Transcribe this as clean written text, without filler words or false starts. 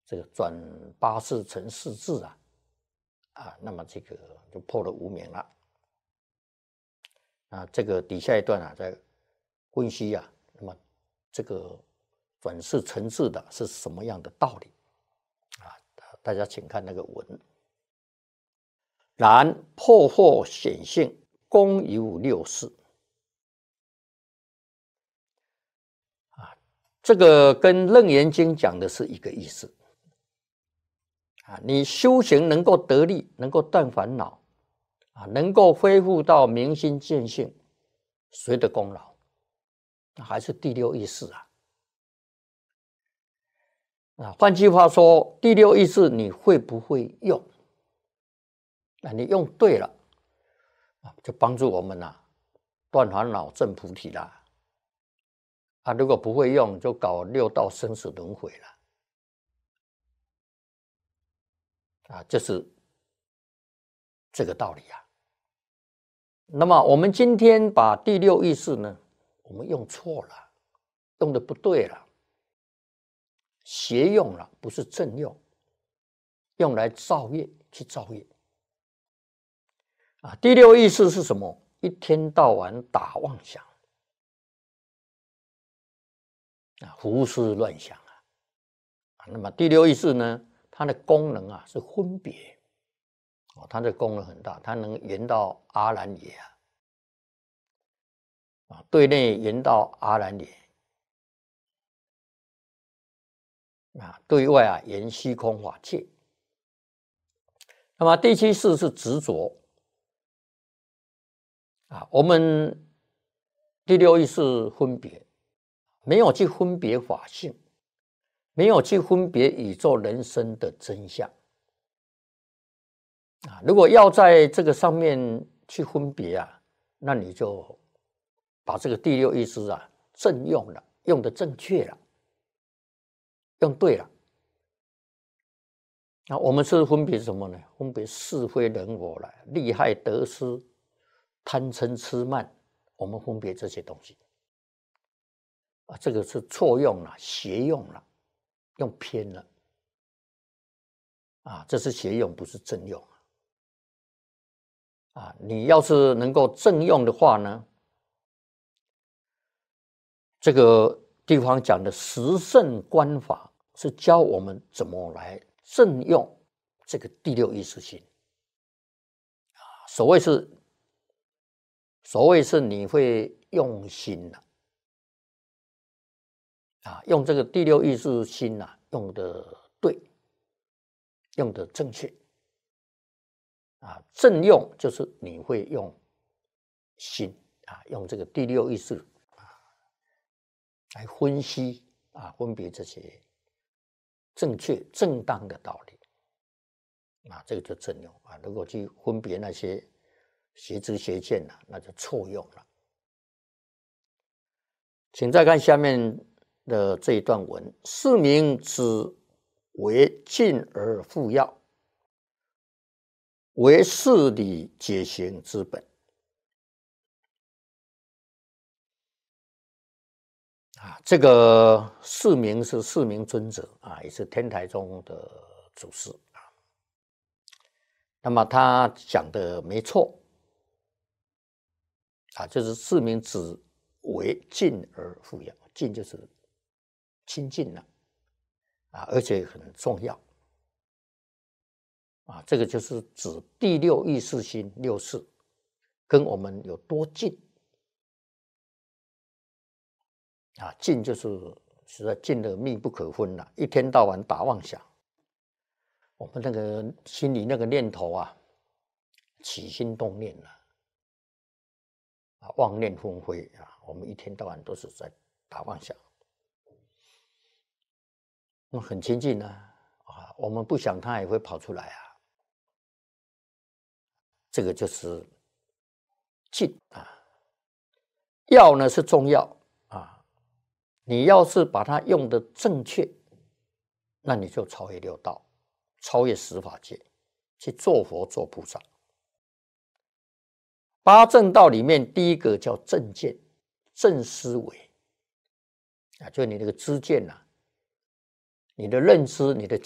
这个转八字成四字那么这个就破了无明了。这个底下一段在分析那么这个转世成字的是什么样的道理大家请看那个文。然破惑显性，功有六事这个跟《楞严经》讲的是一个意思你修行能够得力，能够断烦恼能够恢复到明心见性，谁的功劳？还是第六意识换句话说，第六意识你会不会用？你用对了就帮助我们断烦恼证菩提啦如果不会用，就搞六道生死轮回了就是这个道理那么我们今天把第六意识呢，我们用错了，用的不对了，邪用了，不是正用，用来造业，去造业第六意识是什么？一天到晚打妄想胡思乱想那么第六意识呢，它的功能是分别它的功能很大，它能延到阿兰耶对内延到阿兰耶对外延虚空法界。那么第七识是执着我们第六意识分别，没有去分别法性，没有去分别宇宙人生的真相如果要在这个上面去分别那你就把这个第六意识正用了，用的正确了，用对了我们是分别什么呢？分别是非人我了，利害得失，贪嗔痴慢，我们分别这些东西这个是错用了，邪用了，用偏了这是邪用，不是正用你要是能够正用的话呢，这个地方讲的十胜观法是教我们怎么来正用这个第六意识心所谓是你会用心用这个第六意识心用的对，用的正确正用就是你会用心用这个第六意识来分析分别这些正确正当的道理这个就正用如果去分别那些邪知邪见那就错用了。请再看下面的这一段文：是名只为进而复要，为事理解行之本这个释名是释名尊者也是天台宗的祖师那么他讲的没错就是释名只为进而复要，进就是亲近了而且很重要这个就是指第六意识心六识跟我们有多近近就是实在近的密不可分了，一天到晚打妄想，我们那个心里那个念头起心动念了妄念纷飞我们一天到晚都是在打妄想那很亲近我们不想它也会跑出来这个就是近要呢是重要你要是把它用的正确，那你就超越六道，超越十法界，去做佛做菩萨。八正道里面第一个叫正见，正思维就是你那个知见你的认知，你的